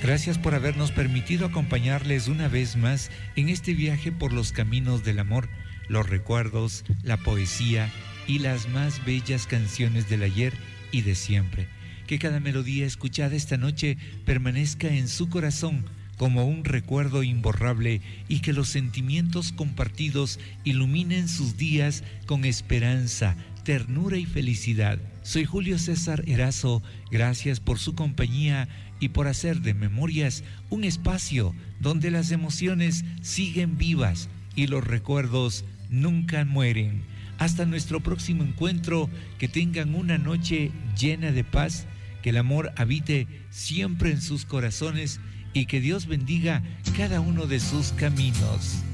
Gracias por habernos permitido acompañarles una vez más en este viaje por los caminos del amor, los recuerdos, la poesía y las más bellas canciones del ayer y de siempre. Que cada melodía escuchada esta noche permanezca en su corazón como un recuerdo imborrable y que los sentimientos compartidos iluminen sus días con esperanza, ternura y felicidad. Soy Julio César Erazo, gracias por su compañía y por hacer de Memorias un espacio donde las emociones siguen vivas y los recuerdos nunca mueren. Hasta nuestro próximo encuentro, que tengan una noche llena de paz, que el amor habite siempre en sus corazones y que Dios bendiga cada uno de sus caminos.